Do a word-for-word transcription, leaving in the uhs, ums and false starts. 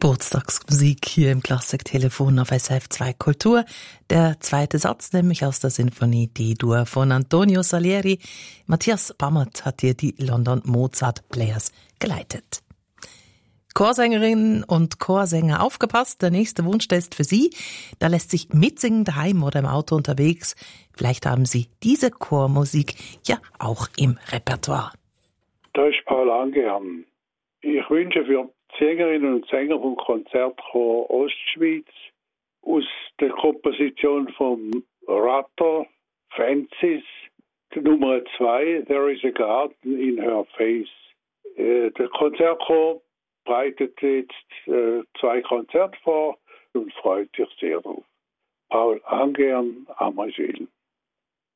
Geburtstagsmusik hier im Klassiktelefon auf S R F zwei Kultur. Der zweite Satz nämlich aus der Sinfonie D-Dur von Antonio Salieri. Matthias Bammert hat hier die London Mozart Players geleitet. Chorsängerinnen und Chorsänger, aufgepasst, der nächste Wunsch ist für Sie. Da lässt sich mitsingen daheim oder im Auto unterwegs. Vielleicht haben Sie diese Chormusik ja auch im Repertoire. Da ist Paul Angeham. Ich wünsche für Sängerinnen und Sänger vom Konzertchor Ostschweiz aus der Komposition von Rutter, Francis, die Nummer zwei, There is a Garden in Her Face. Äh, der Konzertchor bereitet jetzt äh, zwei Konzerte vor und freut sich sehr drauf. Paul Angeham, Amazil.